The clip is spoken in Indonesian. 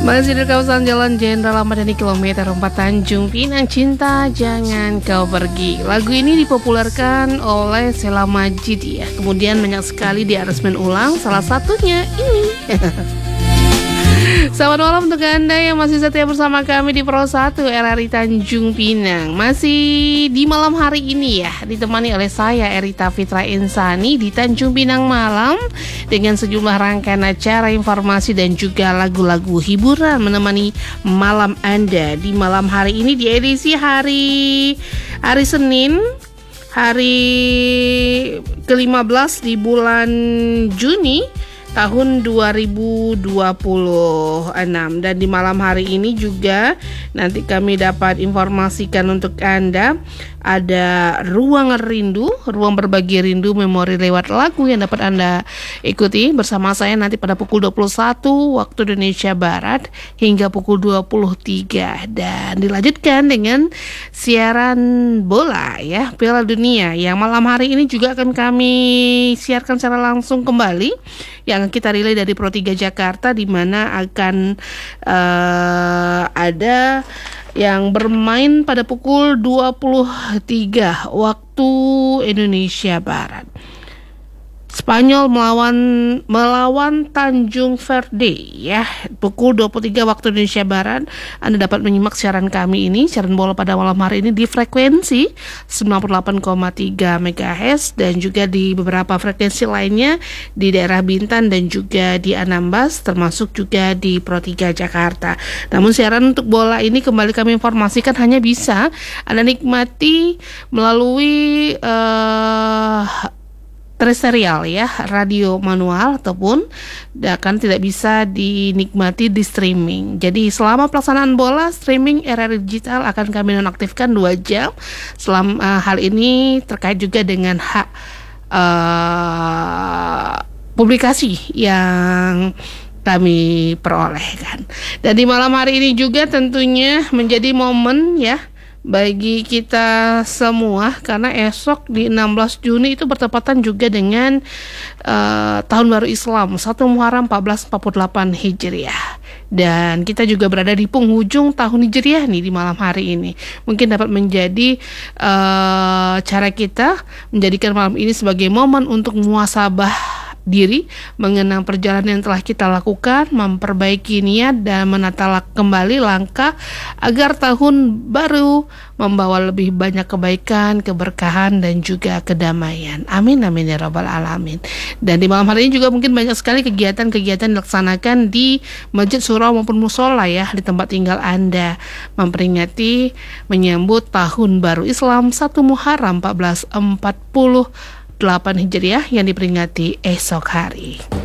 Masih di kawasan Jalan Jenderal Ahmad Yani kilometer 4 Tanjung Pinang. Cinta Jangan Kau Pergi. Lagu ini dipopulerkan oleh Sheila Majid ya. Kemudian banyak sekali diaransemen ulang, salah satunya ini. Selamat malam untuk Anda yang masih setia bersama kami di Pro 1 RRI Tanjung Pinang. Masih di malam hari ini ya, ditemani oleh saya Erita Fitra Insani di Tanjung Pinang Malam dengan sejumlah rangkaian acara, informasi dan juga lagu-lagu hiburan menemani malam Anda di malam hari ini di edisi hari Senin, hari ke-15 di bulan Juni tahun 2026. Dan di malam hari ini juga nanti kami dapat informasikan untuk Anda ada Ruang Rindu, ruang berbagi rindu memori lewat lagu yang dapat Anda ikuti bersama saya nanti pada pukul 21 waktu Indonesia Barat hingga pukul 23, dan dilanjutkan dengan siaran bola ya, Piala Dunia yang malam hari ini juga akan kami siarkan secara langsung kembali, yang kita relay dari Pro 3 Jakarta, di mana akan ada yang bermain pada pukul 23 waktu Indonesia Barat. Spanyol melawan Tanjung Verde ya, pukul 23 waktu Indonesia Barat. Anda dapat menyimak siaran kami ini, siaran bola pada malam hari ini di frekuensi 98,3 MHz dan juga di beberapa frekuensi lainnya di daerah Bintan dan juga di Anambas, termasuk juga di Pro 3 Jakarta. Namun siaran untuk bola ini kembali kami informasikan hanya bisa Anda nikmati melalui terestrial ya, radio manual, ataupun akan tidak bisa dinikmati di streaming. Jadi selama pelaksanaan bola, streaming RRI Digital akan kami nonaktifkan 2 jam. Selama hal ini terkait juga dengan hak publikasi yang kami perolehkan. Dan di malam hari ini juga tentunya menjadi momen ya bagi kita semua, karena esok di 16 Juni itu bertepatan juga dengan Tahun Baru Islam 1 Muharram 1448 Hijriah. Dan kita juga berada di penghujung tahun Hijriah nih di malam hari ini. Mungkin dapat menjadi cara kita menjadikan malam ini sebagai momen untuk muhasabah diri, mengenang perjalanan yang telah kita lakukan, memperbaiki niat dan menata kembali langkah agar tahun baru membawa lebih banyak kebaikan, keberkahan dan juga kedamaian. Amin amin ya rabbal alamin. Dan di malam hari ini juga mungkin banyak sekali kegiatan-kegiatan dilaksanakan di masjid, surau maupun musola ya, di tempat tinggal Anda, memperingati menyambut Tahun Baru Islam 1 Muharram 1448 Hijriah yang diperingati esok hari.